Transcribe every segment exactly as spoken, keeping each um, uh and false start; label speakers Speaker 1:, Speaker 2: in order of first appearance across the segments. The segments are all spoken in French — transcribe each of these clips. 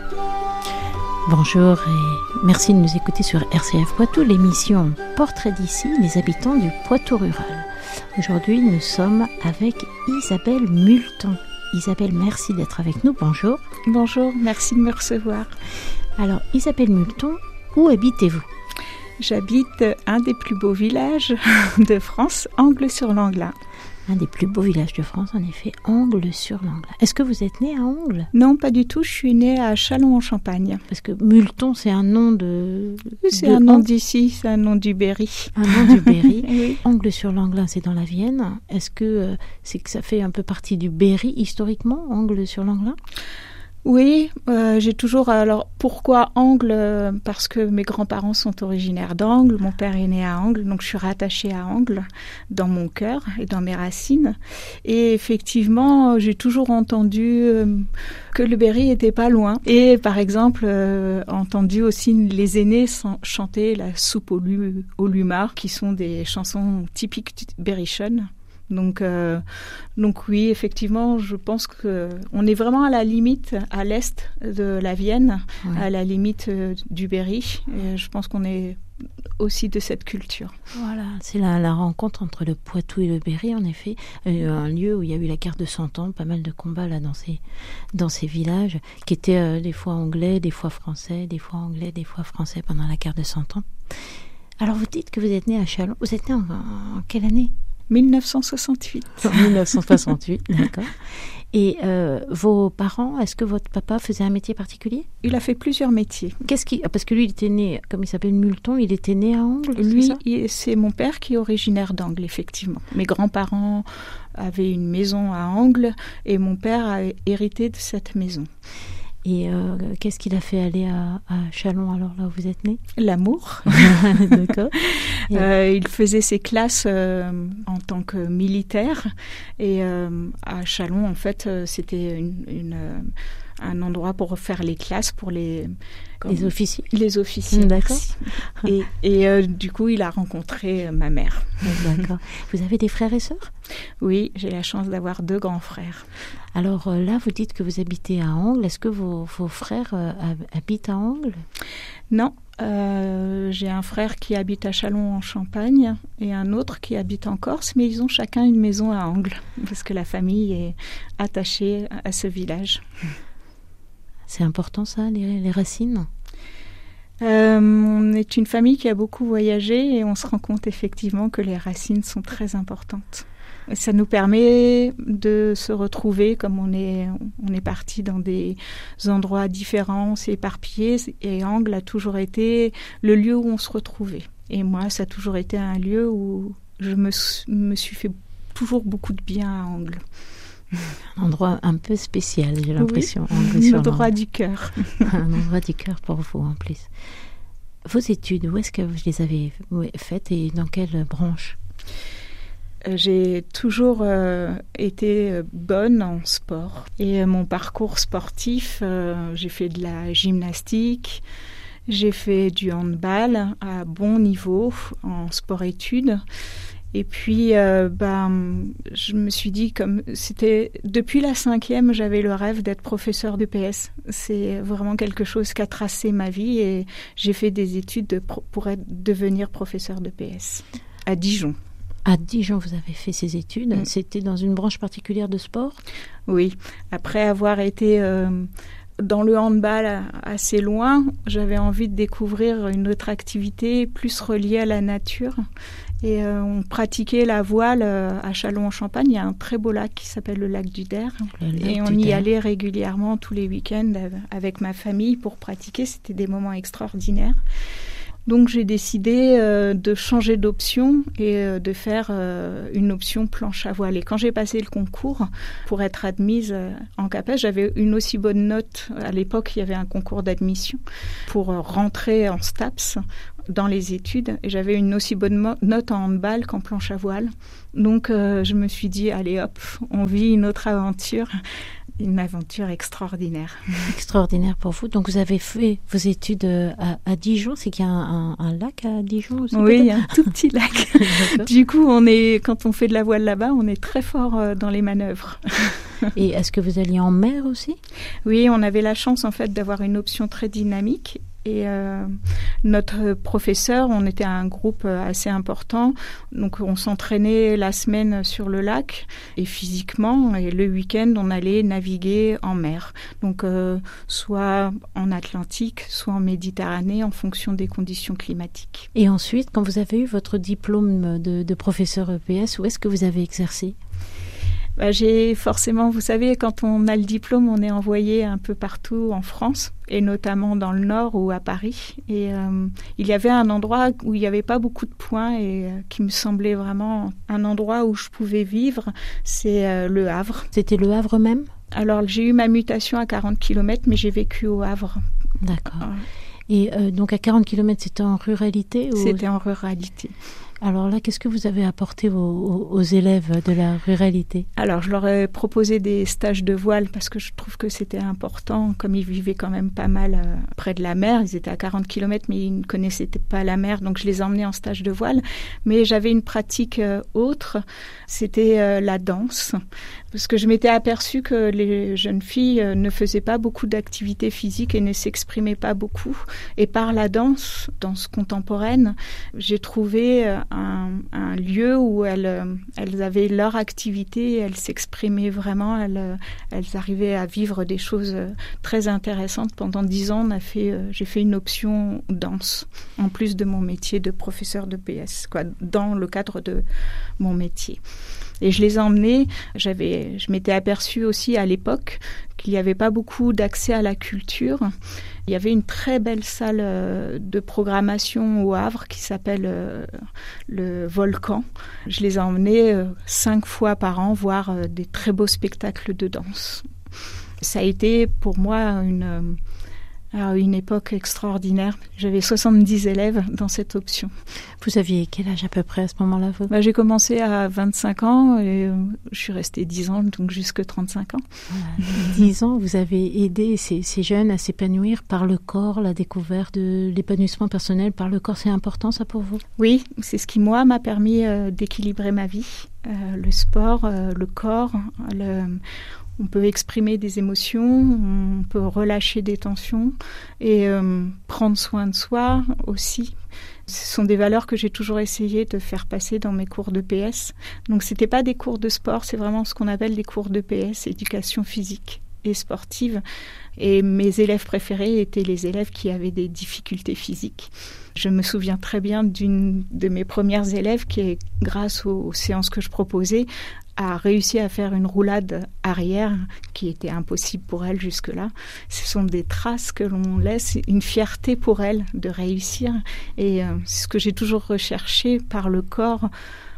Speaker 1: Bonjour et merci de nous écouter sur R C F Poitou, l'émission Portrait d'ici, les habitants du Poitou rural. Aujourd'hui, nous sommes avec Isabelle Multon. Isabelle, merci d'être avec nous. Bonjour.
Speaker 2: Bonjour, merci de me recevoir.
Speaker 1: Alors, Isabelle Multon, où habitez-vous ?
Speaker 2: J'habite un des plus beaux villages de France, Angles-sur-Langlin.
Speaker 1: Un des plus beaux villages de France, en effet, Angles-sur-Langlin. Est-ce que vous êtes née à Angles ?
Speaker 2: Non, pas du tout. Je suis née à Châlons-en-Champagne.
Speaker 1: Parce que Multon, c'est un nom de...
Speaker 2: C'est
Speaker 1: de
Speaker 2: un nom
Speaker 1: Angles.
Speaker 2: d'ici, c'est un nom du Berry.
Speaker 1: Un nom du Berry.
Speaker 2: Oui.
Speaker 1: Angles-sur-Langlin, c'est dans la Vienne. Est-ce que euh, c'est que ça fait un peu partie du Berry, historiquement, Angles-sur-Langlin ?
Speaker 2: Oui, euh, j'ai toujours... Alors, pourquoi Angles ? Parce que mes grands-parents sont originaires d'Angles. Mon père est né à Angles, donc je suis rattachée à Angles dans mon cœur et dans mes racines. Et effectivement, j'ai toujours entendu euh, que le Berry était pas loin. Et par exemple, euh, entendu aussi les aînés chanter la soupe au, lu- au lumard, qui sont des chansons typiques berrichonnes. Donc, euh, donc oui, effectivement, je pense que on est vraiment à la limite, à l'est de la Vienne, ouais. À la limite euh, du Berry. Et je pense qu'on est aussi de cette culture.
Speaker 1: Voilà, c'est la, la rencontre entre le Poitou et le Berry, en effet, euh, un lieu où il y a eu la guerre de Cent Ans, pas mal de combats là dans ces, dans ces villages, qui étaient euh, des fois anglais, des fois français, des fois anglais, des fois français pendant la guerre de Cent Ans. Alors vous dites que vous êtes né à Châlons. Vous êtes né en, en quelle année ?
Speaker 2: dix-neuf cent soixante-huit.
Speaker 1: dix-neuf cent soixante-huit, d'accord. Et euh, vos parents, est-ce que votre papa faisait un métier particulier ?
Speaker 2: Il a fait plusieurs métiers.
Speaker 1: Qu'est-ce qui, parce que lui, il était né, comme il s'appelle Multon, il était né à Angles.
Speaker 2: Lui,
Speaker 1: c'est, ça
Speaker 2: il, c'est mon père qui est originaire d'Angles, effectivement. Mes grands-parents avaient une maison à Angles et mon père a hérité de cette maison.
Speaker 1: Et euh, qu'est-ce qu'il a fait aller à, à Châlons, alors là où vous êtes né ?
Speaker 2: L'amour.
Speaker 1: D'accord. Et...
Speaker 2: Euh, il faisait ses classes euh, en tant que militaire. Et euh, à Châlons, en fait, c'était une, une, euh, un endroit pour faire les classes pour les...
Speaker 1: Comme, les officiers.
Speaker 2: Les officiers,
Speaker 1: d'accord.
Speaker 2: Et, et euh, du coup, il a rencontré ma mère.
Speaker 1: D'accord. Vous avez des frères et sœurs ?
Speaker 2: Oui, j'ai la chance d'avoir deux grands frères.
Speaker 1: Alors euh, là, vous dites que vous habitez à Angles. Est-ce que vos, vos frères euh, habitent à Angles ?
Speaker 2: Non, euh, j'ai un frère qui habite à Châlons-en-Champagne et un autre qui habite en Corse, mais ils ont chacun une maison à Angles, parce que la famille est attachée à ce village.
Speaker 1: C'est important ça, les, les racines ?
Speaker 2: Euh, on est une famille qui a beaucoup voyagé et on se rend compte effectivement que les racines sont très importantes. Et ça nous permet de se retrouver comme on est, on est parti dans des endroits différents, on s'est éparpillé et Angles a toujours été le lieu où on se retrouvait. Et moi, ça a toujours été un lieu où je me, me suis fait toujours beaucoup de bien à Angles.
Speaker 1: Un endroit un peu spécial, j'ai l'impression.
Speaker 2: Oui, un endroit du cœur.
Speaker 1: Un endroit du cœur pour vous, en plus. Vos études, où est-ce que vous les avez faites et dans quelle branche ?
Speaker 2: J'ai toujours euh, été bonne en sport. Et euh, mon parcours sportif, euh, j'ai fait de la gymnastique, j'ai fait du handball à bon niveau en sport-études. Et puis, euh, ben, je me suis dit, comme c'était depuis la cinquième, j'avais le rêve d'être professeur de P S. C'est vraiment quelque chose qui a tracé ma vie et j'ai fait des études de pro- pour être, devenir professeur de P S à Dijon.
Speaker 1: À Dijon, vous avez fait ces études. Mmh. C'était dans une branche particulière de sport ?
Speaker 2: Oui. Après avoir été euh, dans le handball assez loin, j'avais envie de découvrir une autre activité plus reliée à la nature. Et euh, on pratiquait la voile euh, à Châlons-en-Champagne. Il y a un très beau lac qui s'appelle le lac du Der. Et on y allait régulièrement tous les week-ends avec ma famille pour pratiquer. C'était des moments extraordinaires. Donc j'ai décidé euh, de changer d'option et euh, de faire euh, une option planche à voile. Et quand j'ai passé le concours pour être admise euh, en CAPES, j'avais une aussi bonne note. À l'époque, il y avait un concours d'admission pour euh, rentrer en STAPS dans les études. Et j'avais une aussi bonne mo- note en handball qu'en planche à voile. Donc euh, je me suis dit, allez hop, on vit une autre aventure. Une aventure extraordinaire.
Speaker 1: Extraordinaire pour vous. Donc, vous avez fait vos études à, à Dijon. C'est qu'il y a un, un, un lac à Dijon aussi?
Speaker 2: Oui, il y a un tout petit lac. Du coup, on est, quand on fait de la voile là-bas, on est très fort dans les manœuvres.
Speaker 1: Et est-ce que vous alliez en mer aussi ?
Speaker 2: Oui, on avait la chance en fait d'avoir une option très dynamique. Et euh, notre professeur, on était un groupe assez important, donc on s'entraînait la semaine sur le lac et physiquement, et le week-end, on allait naviguer en mer. Donc euh, soit en Atlantique, soit en Méditerranée, en fonction des conditions climatiques.
Speaker 1: Et ensuite, quand vous avez eu votre diplôme de, de professeur E P S, où est-ce que vous avez exercé ?
Speaker 2: Bah, j'ai forcément, vous savez, quand on a le diplôme, on est envoyé un peu partout en France, et notamment dans le Nord ou à Paris. Et euh, il y avait un endroit où il n'y avait pas beaucoup de points et euh, qui me semblait vraiment un endroit où je pouvais vivre, c'est euh, le Havre.
Speaker 1: C'était le Havre même ?
Speaker 2: Alors, j'ai eu ma mutation à quarante kilomètres, mais j'ai vécu au Havre.
Speaker 1: D'accord.
Speaker 2: Ouais.
Speaker 1: Et euh, donc à quarante kilomètres, c'était en ruralité ou...
Speaker 2: C'était en ruralité.
Speaker 1: Alors là, qu'est-ce que vous avez apporté aux, aux, aux élèves de la ruralité ?
Speaker 2: Alors, je leur ai proposé des stages de voile parce que je trouve que c'était important, comme ils vivaient quand même pas mal euh, près de la mer. Ils étaient à quarante kilomètres, mais ils ne connaissaient pas la mer, donc je les emmenais en stage de voile. Mais j'avais une pratique euh, autre, c'était euh, la danse. Parce que je m'étais aperçue que les jeunes filles euh, ne faisaient pas beaucoup d'activités physiques et ne s'exprimaient pas beaucoup. Et par la danse, danse contemporaine, j'ai trouvé euh, un, un lieu où elles, elles avaient leur activité, elles s'exprimaient vraiment, elles, elles arrivaient à vivre des choses très intéressantes. Pendant dix ans, on a fait, euh, j'ai fait une option danse, en plus de mon métier de professeur de P S, quoi, dans le cadre de mon métier. Et je les ai emmenés, j'avais, je m'étais aperçue aussi à l'époque qu'il n'y avait pas beaucoup d'accès à la culture. Il y avait une très belle salle de programmation au Havre qui s'appelle euh, le Volcan. Je les ai emmenés euh, cinq fois par an voir euh, des très beaux spectacles de danse. Ça a été pour moi une... Euh, Alors, une époque extraordinaire. J'avais soixante-dix élèves dans cette option.
Speaker 1: Vous aviez quel âge à peu près à ce moment-là vous ?
Speaker 2: Bah, j'ai commencé à vingt-cinq ans et euh, je suis restée dix ans, donc jusque trente-cinq ans.
Speaker 1: Voilà. dix ans, vous avez aidé ces, ces jeunes à s'épanouir par le corps, la découverte de l'épanouissement personnel par le corps. C'est important ça pour vous ?
Speaker 2: Oui, c'est ce qui moi m'a permis euh, d'équilibrer ma vie. Euh, le sport, euh, le corps, le... On peut exprimer des émotions, on peut relâcher des tensions et euh, prendre soin de soi aussi. Ce sont des valeurs que j'ai toujours essayé de faire passer dans mes cours de P S. Donc ce n'était pas des cours de sport, c'est vraiment ce qu'on appelle des cours de P S, éducation physique et sportive. Et mes élèves préférés étaient les élèves qui avaient des difficultés physiques. Je me souviens très bien d'une de mes premières élèves qui, grâce aux, aux séances que je proposais, a réussi à faire une roulade arrière qui était impossible pour elle jusque-là. Ce sont des traces que l'on laisse, une fierté pour elle de réussir. Et euh, c'est ce que j'ai toujours recherché par le corps,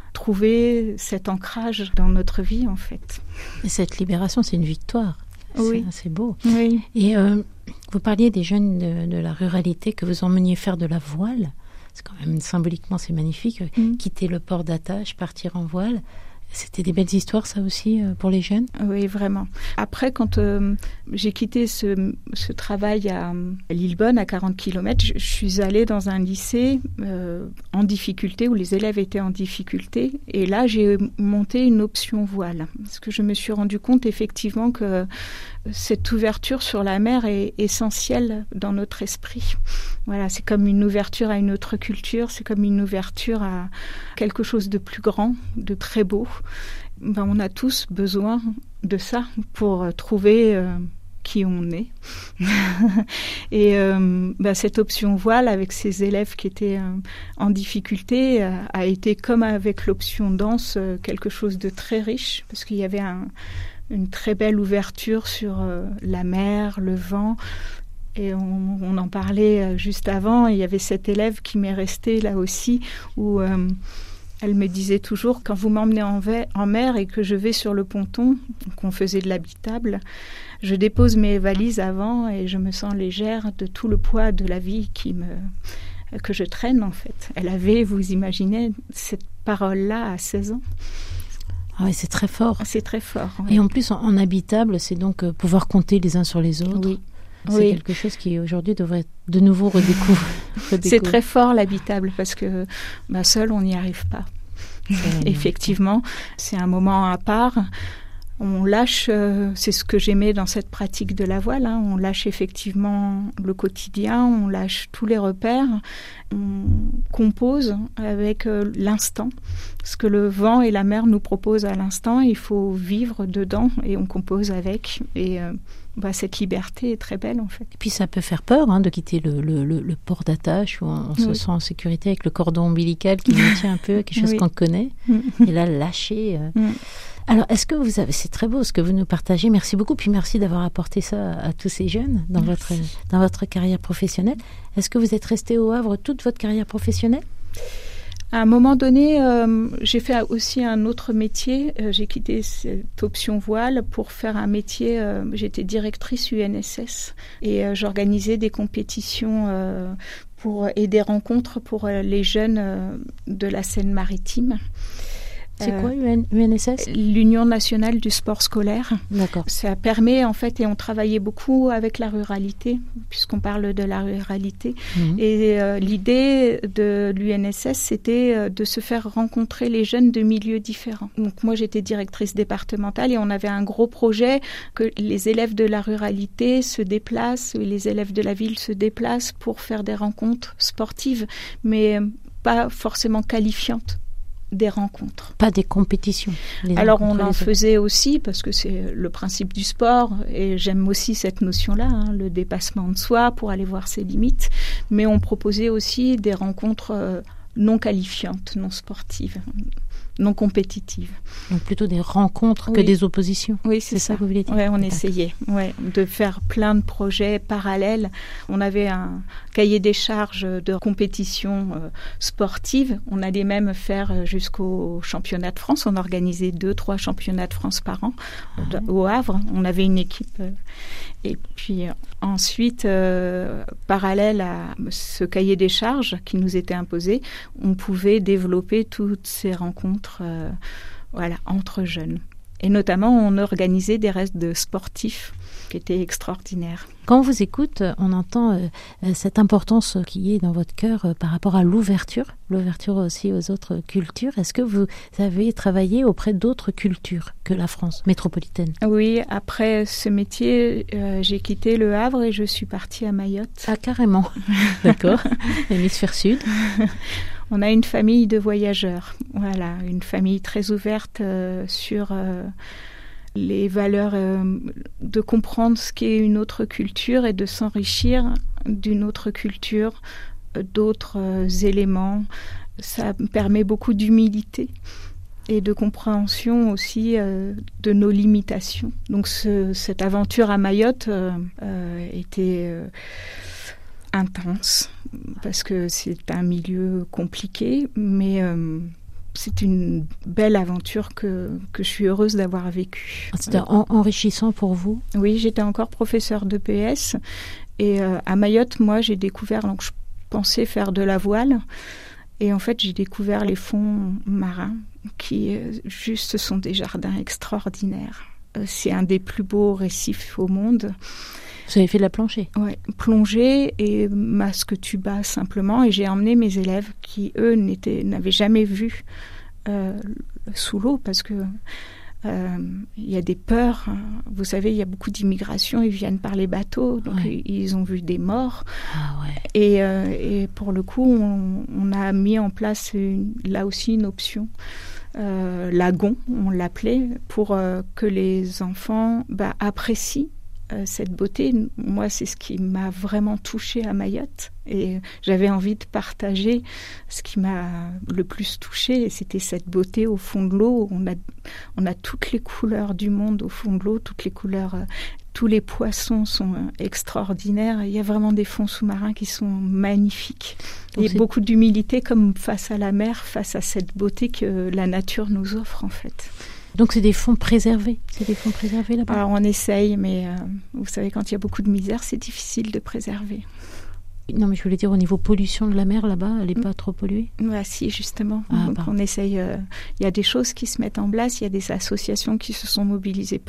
Speaker 2: trouver cet ancrage dans notre vie en fait.
Speaker 1: Et cette libération, c'est une victoire.
Speaker 2: Oui.
Speaker 1: C'est, c'est beau.
Speaker 2: Oui.
Speaker 1: Et euh, vous parliez des jeunes de, de la ruralité que vous emmeniez faire de la voile. C'est quand même, symboliquement, c'est magnifique. Mmh. Quitter le port d'attache, partir en voile. C'était des belles histoires, ça aussi, pour les jeunes ?
Speaker 2: Oui, vraiment. Après, quand euh, j'ai quitté ce, ce travail à, à Lillebonne, à quarante kilomètres, je, je suis allée dans un lycée euh, en difficulté, où les élèves étaient en difficulté. Et là, j'ai monté une option voile. Parce que je me suis rendu compte, effectivement, que cette ouverture sur la mer est essentielle dans notre esprit. Voilà, c'est comme une ouverture à une autre culture, c'est comme une ouverture à quelque chose de plus grand, de très beau. Ben, on a tous besoin de ça pour trouver euh, qui on est. Et euh, ben, cette option voile avec ces élèves qui étaient euh, en difficulté euh, a été, comme avec l'option danse, euh, quelque chose de très riche, parce qu'il y avait un, une très belle ouverture sur euh, la mer, le vent. Et on, on en parlait juste avant, il y avait cette élève qui m'est restée là aussi, où euh, elle me disait toujours, quand vous m'emmenez en, ve- en mer et que je vais sur le ponton, qu'on faisait de l'habitable, je dépose mes valises avant et je me sens légère de tout le poids de la vie qui me, que je traîne en fait. Elle avait, vous imaginez, cette parole-là à seize ans.
Speaker 1: Ah oui, c'est très fort.
Speaker 2: C'est très fort. Ouais.
Speaker 1: Et en plus, en, en habitable, c'est donc euh, pouvoir compter les uns sur les autres.
Speaker 2: Oui.
Speaker 1: C'est
Speaker 2: oui.
Speaker 1: quelque chose qui aujourd'hui devrait de nouveau redécouvrir.
Speaker 2: C'est très fort l'habitable parce que bah, seul on n'y arrive pas. Effectivement, c'est un moment à part. On lâche, euh, c'est ce que j'aimais dans cette pratique de la voile, hein, on lâche effectivement le quotidien, on lâche tous les repères, on compose avec euh, l'instant. Ce que le vent et la mer nous proposent à l'instant, il faut vivre dedans et on compose avec. Et euh, bah, cette liberté est très belle en fait.
Speaker 1: Et puis ça peut faire peur hein, de quitter le, le, le, le port d'attache où on, on se oui. sent en sécurité avec le cordon ombilical qui nous tient un peu, quelque chose oui. qu'on connaît. Et là, lâcher... Euh... Mm. Alors, est-ce que vous avez... C'est très beau ce que vous nous partagez. Merci beaucoup. Puis merci d'avoir apporté ça à, à tous ces jeunes dans votre, dans votre carrière professionnelle. Est-ce que vous êtes resté au Havre toute votre carrière professionnelle ?
Speaker 2: À un moment donné, euh, j'ai fait aussi un autre métier. Euh, j'ai quitté cette option voile pour faire un métier. Euh, j'étais directrice U N S S et euh, j'organisais des compétitions euh, pour, et des rencontres pour euh, les jeunes euh, de la Seine-Maritime.
Speaker 1: C'est quoi U N S S ?
Speaker 2: L'Union nationale du sport scolaire.
Speaker 1: D'accord.
Speaker 2: Ça permet en fait, et on travaillait beaucoup avec la ruralité, puisqu'on parle de la ruralité. Mmh. Et euh, l'idée de l'U N S S, c'était euh, de se faire rencontrer les jeunes de milieux différents. Donc moi, j'étais directrice départementale et on avait un gros projet que les élèves de la ruralité se déplacent, les élèves de la ville se déplacent pour faire des rencontres sportives, mais pas forcément qualifiantes. Des rencontres.
Speaker 1: Pas des compétitions.
Speaker 2: Alors on en faisait aussi parce que c'est le principe du sport et j'aime aussi cette notion-là, hein, le dépassement de soi pour aller voir ses limites. Mais on proposait aussi des rencontres euh, non qualifiantes, non sportives, non compétitives.
Speaker 1: Donc plutôt des rencontres oui. que des oppositions.
Speaker 2: Oui, c'est, c'est ça. ça que vous voulez dire. Oui, on essayait ouais, de faire plein de projets parallèles. On avait un cahier des charges de compétition euh, sportive. On allait même faire jusqu'au championnat de France. On organisait deux, trois championnats de France par an ah. au Havre. On avait une équipe. Euh, et puis ensuite, euh, parallèle à ce cahier des charges qui nous était imposé, on pouvait développer toutes ces rencontres euh, voilà, entre jeunes. Et notamment, on organisait des restes de sportifs qui étaient extraordinaires.
Speaker 1: Quand on vous écoute, on entend euh, cette importance qui est dans votre cœur euh, par rapport à l'ouverture, l'ouverture aussi aux autres cultures. Est-ce que vous avez travaillé auprès d'autres cultures que la France métropolitaine ?
Speaker 2: Oui, après ce métier, euh, j'ai quitté le Havre et je suis partie à Mayotte.
Speaker 1: Ah, carrément. D'accord. L'hémisphère sud.
Speaker 2: On a une famille de voyageurs, voilà, une famille très ouverte euh, sur euh, les valeurs, euh, de comprendre ce qu'est une autre culture et de s'enrichir d'une autre culture, euh, d'autres euh, éléments. Ça permet beaucoup d'humilité et de compréhension aussi euh, de nos limitations. Donc ce, cette aventure à Mayotte euh, euh, était... Euh, intense, parce que c'est un milieu compliqué, mais euh, c'est une belle aventure que, que je suis heureuse d'avoir vécue.
Speaker 1: C'était euh, en, enrichissant pour vous ?
Speaker 2: Oui, j'étais encore professeure d'E P S, et euh, à Mayotte, moi, j'ai découvert, donc je pensais faire de la voile, et en fait, j'ai découvert les fonds marins, qui euh, juste sont des jardins extraordinaires. Euh, c'est un des plus beaux récifs au monde.
Speaker 1: Vous avez fait de la plongée ?
Speaker 2: Oui, plongée et masque tuba simplement. Et j'ai emmené mes élèves qui, eux, n'étaient, n'avaient jamais vu euh, sous l'eau parce que euh, il y a des peurs. Vous savez, il y a beaucoup d'immigration. Ils viennent par les bateaux, donc ouais. ils, ils ont vu des morts.
Speaker 1: Ah ouais.
Speaker 2: Et, euh, et pour le coup, on, on a mis en place une, là aussi une option. Euh, lagon, on l'appelait, pour euh, que les enfants bah, apprécient euh, cette beauté. Moi, c'est ce qui m'a vraiment touchée à Mayotte, et j'avais envie de partager ce qui m'a le plus touchée, et c'était cette beauté au fond de l'eau. On a, on a toutes les couleurs du monde au fond de l'eau, toutes les couleurs, euh, tous les poissons sont extraordinaires. Il y a vraiment des fonds sous-marins qui sont magnifiques. Il y a beaucoup d'humilité comme face à la mer, face à cette beauté que la nature nous offre en fait.
Speaker 1: Donc c'est des fonds préservés, c'est des fonds préservés là-bas.
Speaker 2: Alors on essaye, mais euh, vous savez, quand il y a beaucoup de misère, c'est difficile de préserver.
Speaker 1: Non, mais je voulais dire, au niveau pollution de la mer là-bas, elle n'est pas trop polluée ?
Speaker 2: Ah, si, justement.
Speaker 1: Ah,
Speaker 2: Donc on essaye. Il euh, y a des choses qui se mettent en place, il y a des associations qui se sont mobilisées